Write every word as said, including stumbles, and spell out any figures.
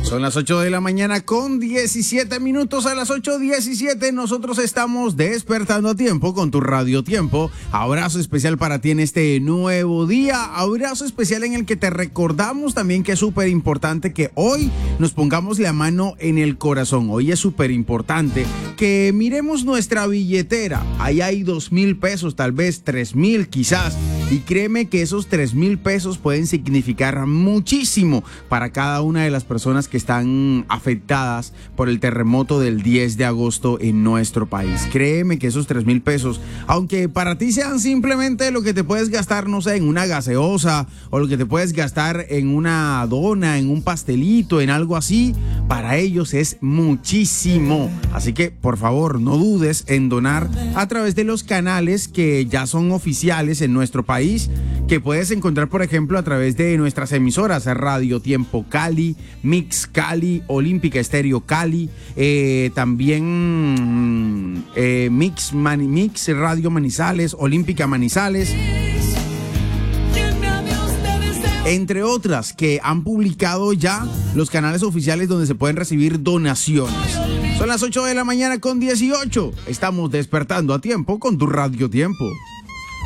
Son las ocho de la mañana con diecisiete minutos. A las ocho diecisiete nosotros estamos despertando a tiempo con tu Radio Tiempo. Abrazo especial para ti en este nuevo día. Abrazo especial en el que te recordamos también que es súper importante que hoy nos pongamos la mano en el corazón. Hoy es súper importante que miremos nuestra billetera. Ahí hay dos mil pesos, tal vez tres mil quizás. Y créeme que esos tres mil pesos pueden significar muchísimo para cada una de las personas que están afectadas por el terremoto del diez de agosto en nuestro país. Créeme que esos tres mil pesos, aunque para ti sean simplemente lo que te puedes gastar, no sé, en una gaseosa o lo que te puedes gastar en una dona, en un pastelito, en algo así, para ellos es muchísimo. Así que, por favor, no dudes en donar a través de los canales que ya son oficiales en nuestro país, que puedes encontrar, por ejemplo, a través de nuestras emisoras Radio Tiempo Cali, Mix Cali, Olímpica Estéreo Cali, eh, también eh, Mix, Mani, Mix Radio Manizales, Olímpica Manizales, entre otras que han publicado ya los canales oficiales donde se pueden recibir donaciones. Son las ocho de la mañana con dieciocho. Estamos despertando a tiempo con tu Radio Tiempo.